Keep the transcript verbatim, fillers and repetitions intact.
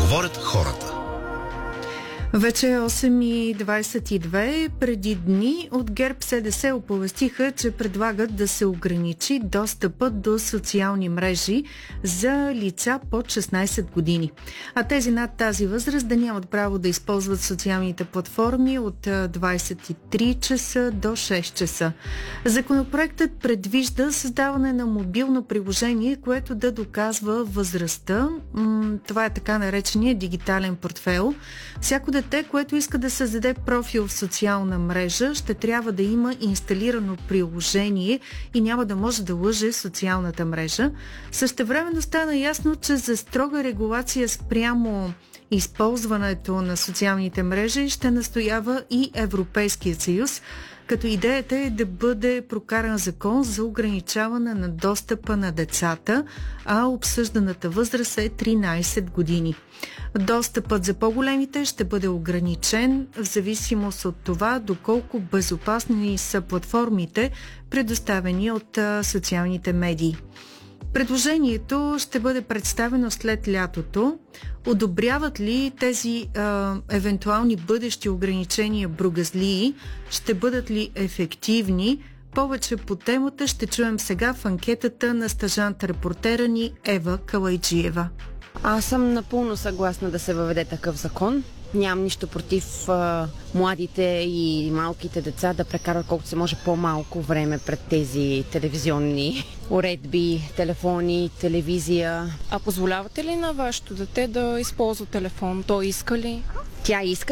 Говорят хората. Вече е осем и двадесет и две. Преди дни от ГЕРБ-СДС оповестиха, че предлагат да се ограничи достъпът до социални мрежи за лица под шестнадесет години. А тези над тази възраст да нямат право да използват социалните платформи от двадесет и три часа до шест часа. Законопроектът предвижда създаване на мобилно приложение, което да доказва възрастта. Това е така наречения дигитален портфейл. Всяко дете, което иска да създаде профил в социална мрежа, ще трябва да има инсталирано приложение и няма да може да лъже социалната мрежа. Същевременно стана ясно, че за строга регулация спрямо използването на социалните мрежи ще настоява и Европейският съюз, като идеята е да бъде прокаран закон за ограничаване на достъпа на децата, а обсъжданата възраст е тринадесет години. Достъпът за по-големите ще бъде ограничен в зависимост от това доколко безопасни са платформите, предоставени от а, социалните медии. Предложението ще бъде представено след лятото. Одобряват ли тези а, евентуални бъдещи ограничения бругазлии? Ще бъдат ли ефективни? Повече по темата ще чуем сега в анкетата на стажант-репортера ни Ева Калайджиева. Аз съм напълно съгласна да се въведе такъв закон. Нямам нищо против а, младите и малките деца да прекарат колкото се може по-малко време пред тези телевизионни уредби, телефони, телевизия. А позволявате ли на вашето дете да използва телефон? Той иска ли? Тя иска